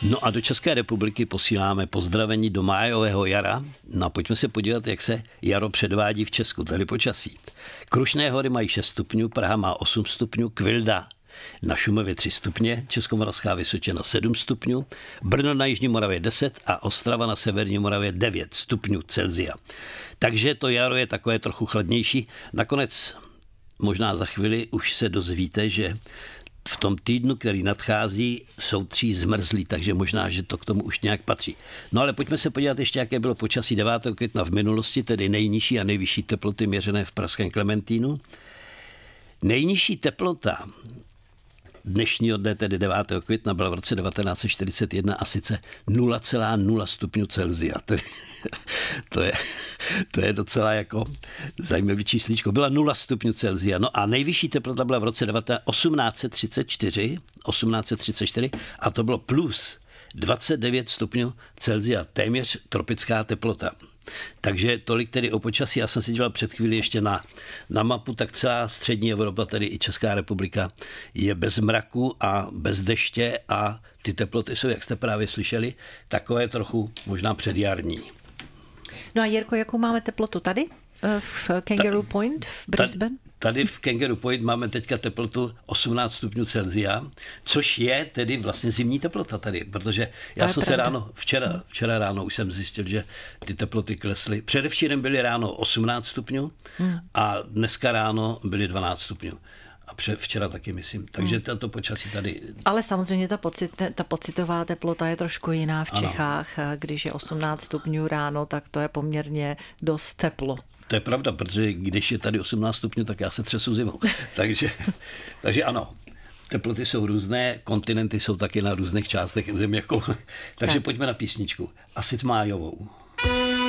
No a do České republiky posíláme pozdravení do májového jara. No a pojďme se podívat, jak se jaro předvádí v Česku, tady počasí. Krušné hory mají 6 stupňů, Praha má 8 stupňů, Kvilda na Šumavě 3 stupně, Českomoravská Vysočina 7 stupňů, Brno na Jižní Moravě 10 a Ostrava na Severní Moravě 9 stupňů Celsia. Takže to jaro je takové trochu chladnější. Nakonec možná za chvíli už se dozvíte, že v tom týdnu, který nadchází, jsou 3 zmrzlí, takže možná, že to k tomu už nějak patří. No ale pojďme se podívat ještě, jaké bylo počasí 9. května v minulosti, tedy nejnižší a nejvyšší teploty měřené v pražském Klementínu. Nejnižší teplota dnešního dne, tedy 9. května, byla v roce 1941 a sice 0,0 stupňů Celsia. Tedy to je docela jako zajímavý čísličko. Byla 0 stupňů Celsia. No a nejvyšší teplota byla v roce 1834 a to bylo plus 29 stupňů Celsia. Téměř tropická teplota. Takže tolik tedy o počasí. Já jsem si díval před chvíli ještě na mapu, tak celá střední Evropa, tedy i Česká republika, je bez mraku a bez deště a ty teploty jsou, jak jste právě slyšeli, takové trochu možná předjarní. No a Jirko, jakou máme teplotu tady v Kangaroo Point v Brisbane? Tady v Kangaroo Point máme teďka teplotu 18 stupňů Celsia, což je tedy vlastně zimní teplota tady, protože já jsem se ráno, včera ráno už jsem zjistil, že ty teploty klesly. Předevčírem byly ráno 18 stupňů a dneska ráno byly 12 stupňů. A včera taky, myslím. Takže to počasí tady... Ale samozřejmě ta pocitová teplota je trošku jiná v Čechách. Ano. Když je 18 stupňů ráno, tak to je poměrně dost teplo. To je pravda, protože když je tady 18 stupňů, tak já se třesu zimou. takže ano, teploty jsou různé, kontinenty jsou taky na různých částech země. Takže pojďme na písničku. Asi májovou.